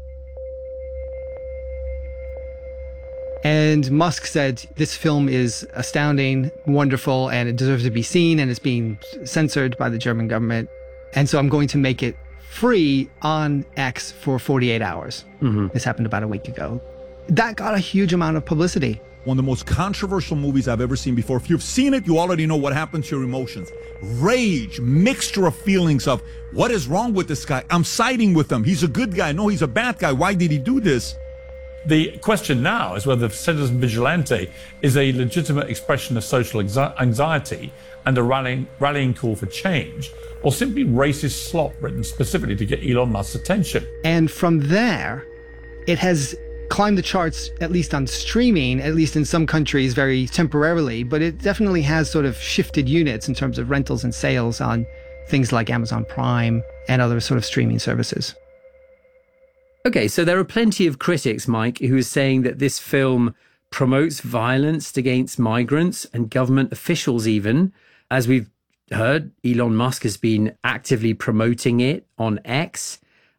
And Musk said, this film is astounding, wonderful, and it deserves to be seen, and it's being censored by the German government. And so I'm going to make it free on X for forty-eight hours. Mm-hmm. This happened about a week ago. That got a huge amount of publicity. One of the most controversial movies I've ever seen before. If you've seen it, you already know what happens to your emotions. Rage, mixture of feelings of, what is wrong with this guy? I'm siding with him. He's a good guy. No, he's a bad guy. Why did he do this? The question now is whether Citizen Vigilante is a legitimate expression of social anxiety and a rallying, rallying call for change, or simply racist slop written specifically to get Elon Musk's attention. And from there, it has climbed the charts, at least on streaming, at least in some countries very temporarily, but it definitely has sort of shifted units in terms of rentals and sales on things like Amazon Prime and other sort of streaming services. Okay, so there are plenty of critics, Mike, who are saying that this film promotes violence against migrants and government officials even. As we've heard, Elon Musk has been actively promoting it on X.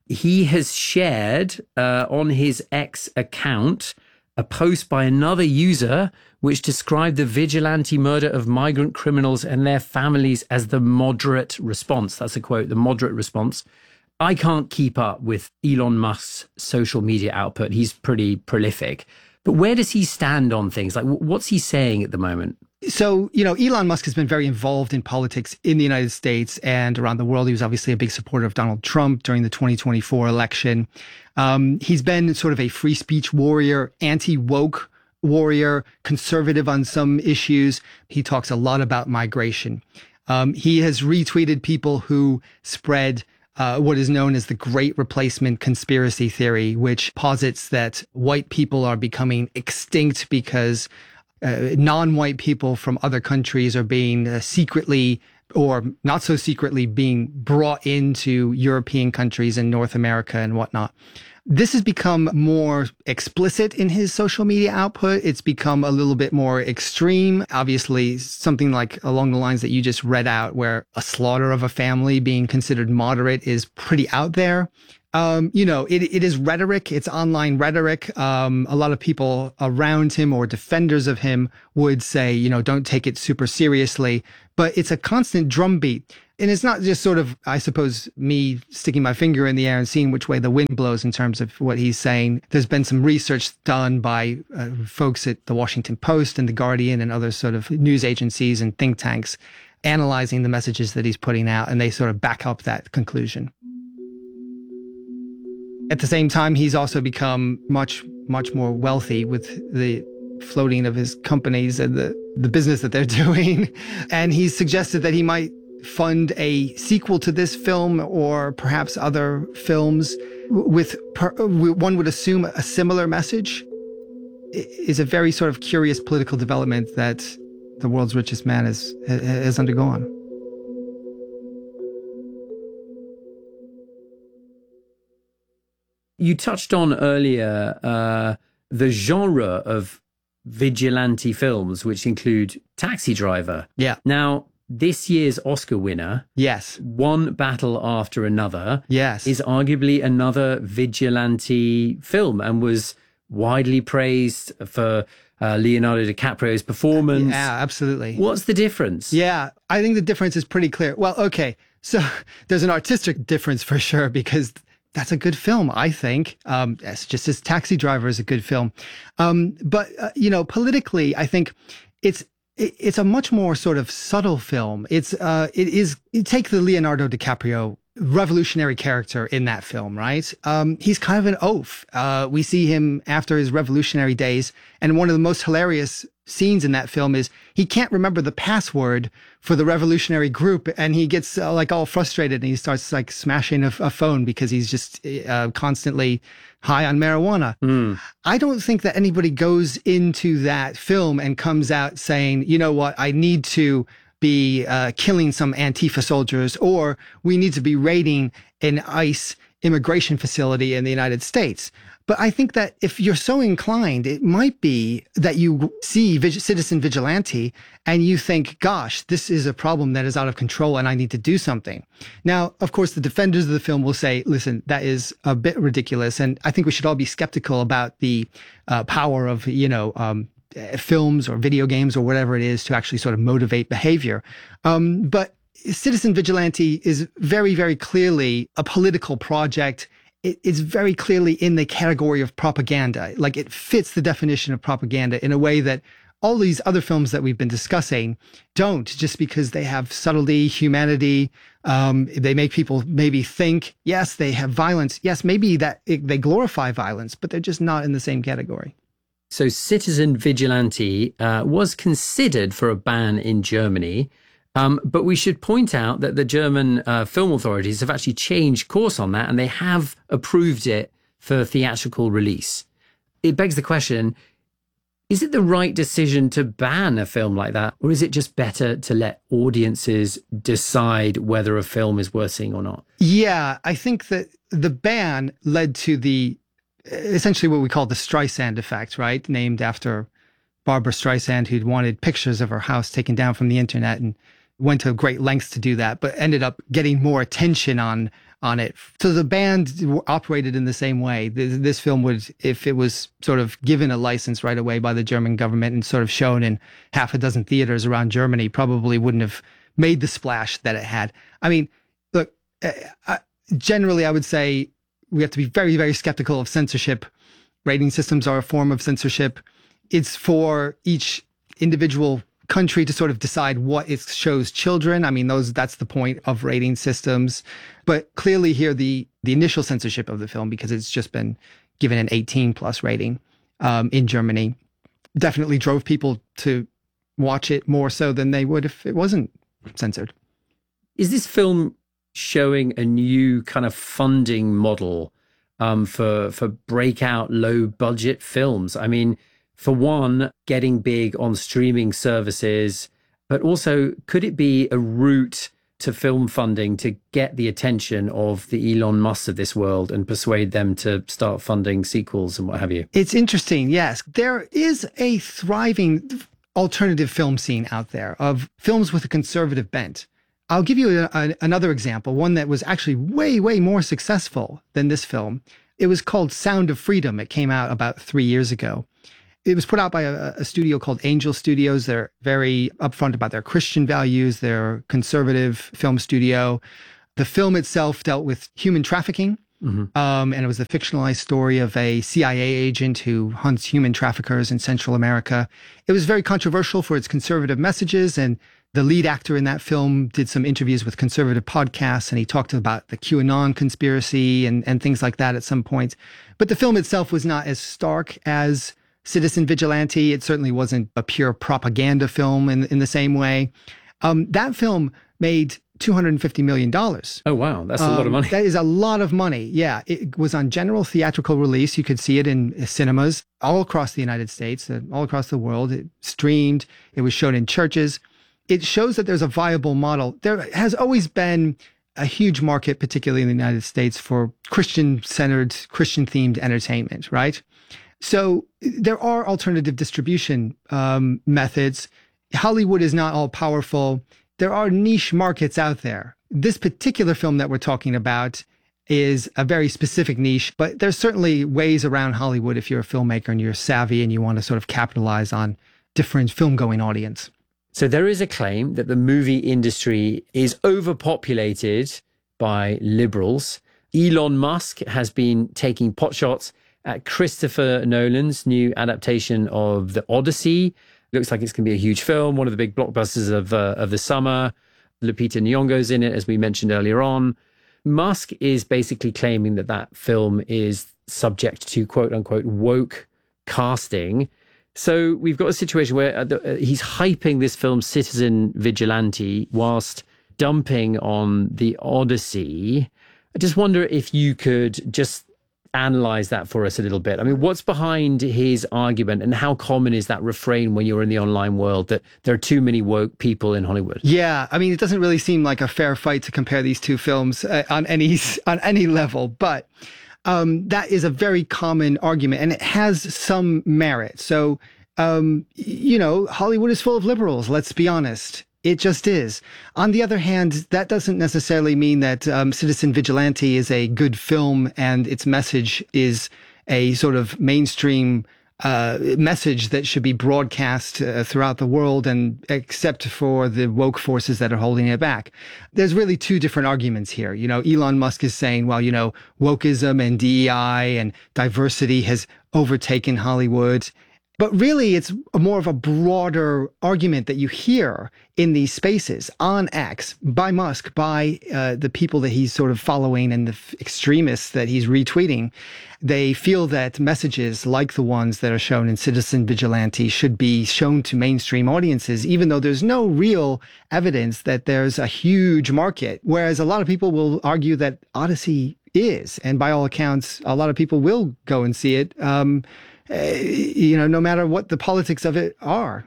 he has shared uh, on his X account a post by another user which described the vigilante murder of migrant criminals and their families as the moderate response. That's a quote, the moderate response. I can't keep up with Elon Musk's social media output. He's pretty prolific. But where does he stand on things? Like, what's he saying at the moment? So, you know, Elon Musk has been very involved in politics in the United States and around the world. He was obviously a big supporter of Donald Trump during the twenty twenty-four election. Um, he's been sort of a free speech warrior, anti-woke warrior, conservative on some issues. He talks a lot about migration. Um, he has retweeted people who spread Uh, what is known as the Great Replacement conspiracy theory, which posits that white people are becoming extinct because uh, non-white people from other countries are being uh, secretly or not so secretly being brought into European countries and North America and whatnot. This has become more explicit in his social media output. It's become a little bit more extreme. Obviously, something like along the lines that you just read out, where a slaughter of a family being considered moderate is pretty out there. Um, you know, it, it is rhetoric. It's online rhetoric. Um, a lot of people around him or defenders of him would say, you know, don't take it super seriously. But it's a constant drumbeat. And it's not just sort of, I suppose, me sticking my finger in the air and seeing which way the wind blows in terms of what he's saying. There's been some research done by uh, folks at the Washington Post and the Guardian and other sort of news agencies and think tanks analyzing the messages that he's putting out, and they sort of back up that conclusion. At the same time, he's also become much, much more wealthy with the floating of his companies and the, the business that they're doing. And he's suggested that he might fund a sequel to this film or perhaps other films with, per, one would assume, a similar message. It is a very sort of curious political development that the world's richest man has, has undergone. You touched on earlier uh, the genre of vigilante films, which include Taxi Driver. Yeah. Now, this year's Oscar winner, yes, One Battle After Another, yes, is arguably another vigilante film and was widely praised for uh, Leonardo DiCaprio's performance. Yeah, absolutely. What's the difference? Yeah, I think the difference is pretty clear. Well, okay, so there's an artistic difference for sure, because that's a good film, I think. Um, it's just as Taxi Driver is a good film. Um, but, uh, you know, politically, I think it's it, it's a much more sort of subtle film. It's uh, it is you take the Leonardo DiCaprio revolutionary character in that film, right? Um, he's kind of an oaf. Uh, we see him after his revolutionary days, and one of the most hilarious scenes in that film is he can't remember the password for the revolutionary group, and he gets uh, like all frustrated, and he starts like smashing a, a phone because he's just uh, constantly high on marijuana. Mm. I don't think that anybody goes into that film and comes out saying, you know what, I need to be uh, killing some Antifa soldiers, or we need to be raiding an ICE immigration facility in the United States. But I think that if you're so inclined, it might be that you see vig- Citizen Vigilante and you think, gosh, this is a problem that is out of control and I need to do something. Now, of course, the defenders of the film will say, listen, that is a bit ridiculous. And I think we should all be skeptical about the uh, power of, you know, um, films or video games or whatever it is to actually sort of motivate behavior. Um, but Citizen Vigilante is very, very clearly a political project. It is very clearly in the category of propaganda. Like, it fits the definition of propaganda in a way that all these other films that we've been discussing don't, just because they have subtlety, humanity. Um, they make people maybe think, yes, they have violence. Yes, maybe that it, they glorify violence, but they're just not in the same category. So Citizen Vigilante uh, was considered for a ban in Germany. Um, but we should point out that the German uh, film authorities have actually changed course on that, and they have approved it for theatrical release. It begs the question, is it the right decision to ban a film like that, or is it just better to let audiences decide whether a film is worth seeing or not? Yeah, I think that the ban led to the essentially what we call the Streisand effect, right? Named after Barbara Streisand, who'd wanted pictures of her house taken down from the internet and went to great lengths to do that, but ended up getting more attention on on it. So the band operated in the same way. This, this film would, if it was sort of given a license right away by the German government and sort of shown in half a dozen theaters around Germany, probably wouldn't have made the splash that it had. I mean, look, uh, generally I would say we have to be very, very skeptical of censorship. Rating systems are a form of censorship. It's for each individual country to sort of decide what it shows children. I mean, those that's the point of rating systems. But clearly here, the the initial censorship of the film, because it's just been given an eighteen plus rating um, in Germany, definitely drove people to watch it more so than they would if it wasn't censored. Is this film showing a new kind of funding model um, for for breakout low budget films? I mean, for one, getting big on streaming services, but also could it be a route to film funding to get the attention of the Elon Musks of this world and persuade them to start funding sequels and what have you? It's interesting, yes. There is a thriving alternative film scene out there of films with a conservative bent. I'll give you a, a, another example, one that was actually way, way more successful than this film. It was called Sound of Freedom. It came out about three years ago. It was put out by a, a studio called Angel Studios. They're very upfront about their Christian values. They're a conservative film studio. The film itself dealt with human trafficking. Mm-hmm. Um, and it was the fictionalized story of a C I A agent who hunts human traffickers in Central America. It was very controversial for its conservative messages. And the lead actor in that film did some interviews with conservative podcasts, and he talked about the QAnon conspiracy and, and things like that at some point. But the film itself was not as stark as Citizen Vigilante. It certainly wasn't a pure propaganda film in, in the same way. Um, that film made two hundred fifty million dollars. Oh, wow. That's a um, lot of money. That is a lot of money. Yeah. It was on general theatrical release. You could see it in cinemas all across the United States, all across the world. It streamed. It was shown in churches. It shows that there's a viable model. There has always been a huge market, particularly in the United States, for Christian-centered, Christian-themed entertainment, right? So there are alternative distribution um, methods. Hollywood is not all powerful. There are niche markets out there. This particular film that we're talking about is a very specific niche, but there's certainly ways around Hollywood if you're a filmmaker and you're savvy and you want to sort of capitalize on different film-going audience. So there is a claim that the movie industry is overpopulated by liberals. Elon Musk has been taking potshots at Christopher Nolan's new adaptation of The Odyssey. Looks like it's going to be a huge film, one of the big blockbusters of uh, of the summer. Lupita Nyong'o's in it, as we mentioned earlier on. Musk is basically claiming that that film is subject to quote unquote woke casting. So we've got a situation where uh, the, uh, he's hyping this film Citizen Vigilante whilst dumping on The Odyssey. I just wonder if you could just analyze that for us a little bit. I mean, what's behind his argument, and how common is that refrain when you're in the online world that there are too many woke people in Hollywood? Yeah, I mean, it doesn't really seem like a fair fight to compare these two films uh, on any on any level, but um, that is a very common argument, and it has some merit. So, um, you know, Hollywood is full of liberals. Let's be honest. It just is. On the other hand, that doesn't necessarily mean that um, Citizen Vigilante is a good film and its message is a sort of mainstream uh, message that should be broadcast uh, throughout the world, and except for the woke forces that are holding it back. There's really two different arguments here. You know, Elon Musk is saying, well, you know, wokeism and D E I and diversity has overtaken Hollywood. But really, it's a more of a broader argument that you hear in these spaces on X by Musk, by uh, the people that he's sort of following and the f- extremists that he's retweeting. They feel that messages like the ones that are shown in Citizen Vigilante should be shown to mainstream audiences, even though there's no real evidence that there's a huge market. Whereas a lot of people will argue that Odyssey is, and by all accounts, a lot of people will go and see it. Um, Uh, you know, no matter what the politics of it are.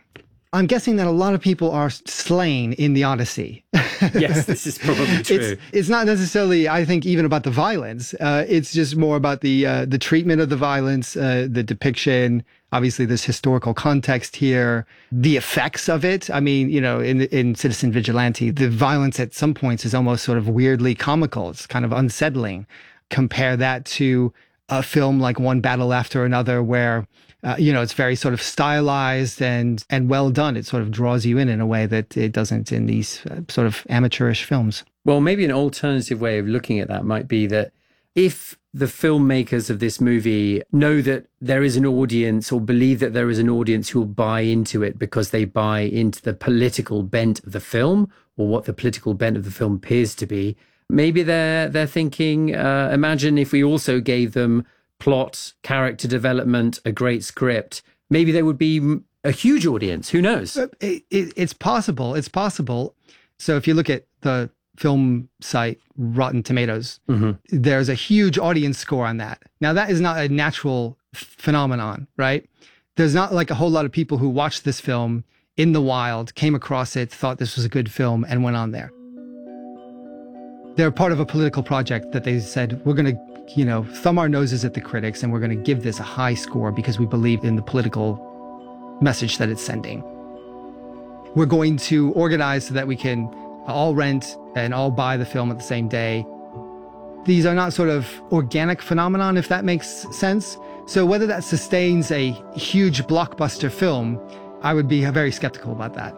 I'm guessing that a lot of people are slain in the Odyssey. Yes, this is probably true. It's, it's not necessarily, I think, even about the violence. Uh, it's just more about the uh, the treatment of the violence, uh, the depiction. Obviously, there's historical context here, the effects of it. I mean, you know, in in Citizen Vigilante, the violence at some points is almost sort of weirdly comical. It's kind of unsettling. Compare that to a film like One Battle After Another, where Uh, you know, it's very sort of stylized and and well done. It sort of draws you in in a way that it doesn't in these uh, sort of amateurish films. Well, maybe an alternative way of looking at that might be that if the filmmakers of this movie know that there is an audience or believe that there is an audience who will buy into it because they buy into the political bent of the film or what the political bent of the film appears to be, maybe they're, they're thinking, uh, imagine if we also gave them plot, character development, a great script, maybe there would be a huge audience. Who knows? It, it, it's possible. It's possible. So if you look at the film site Rotten Tomatoes, mm-hmm. there's a huge audience score on that. Now, that is not a natural phenomenon, right? There's not like a whole lot of people who watched this film in the wild, came across it, thought this was a good film, and went on there. They're part of a political project that they said, we're going to you know, thumb our noses at the critics and we're going to give this a high score because we believe in the political message that it's sending. We're going to organize so that we can all rent and all buy the film at the same day. These are not sort of organic phenomenon, if that makes sense. So whether that sustains a huge blockbuster film, I would be very skeptical about that.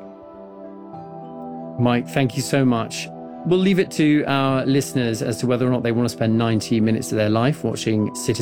Mike, thank you so much. We'll leave it to our listeners as to whether or not they want to spend ninety minutes of their life watching Citizen